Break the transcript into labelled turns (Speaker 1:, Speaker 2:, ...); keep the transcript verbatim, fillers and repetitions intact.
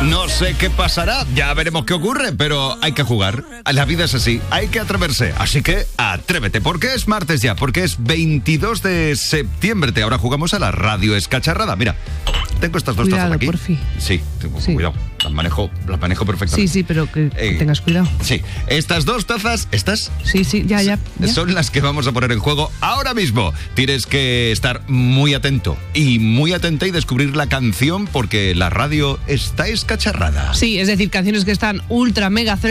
Speaker 1: No sé qué pasará, ya veremos qué ocurre, pero hay que jugar. La vida es así, hay que atreverse. Así que atrévete, porque es martes ya, porque es veintidós de septiembre. Ahora jugamos a la radio escacharrada. Mira, tengo estas dos
Speaker 2: cuidado,
Speaker 1: tazas aquí.
Speaker 2: Por fin.
Speaker 1: Sí, tengo
Speaker 2: Sí.
Speaker 1: cuidado. Las manejo, las manejo perfectamente.
Speaker 2: Sí, sí, pero que, que
Speaker 1: Eh,
Speaker 2: tengas cuidado.
Speaker 1: Sí, estas dos tazas, estas
Speaker 2: Sí, sí, ya, ya. ya.
Speaker 1: son las que vamos a poner en juego ahora mismo. Tienes que estar muy atento y muy atenta y descubrir la canción porque la radio está escacharrada.
Speaker 2: Sí, es decir, canciones que están ultra mega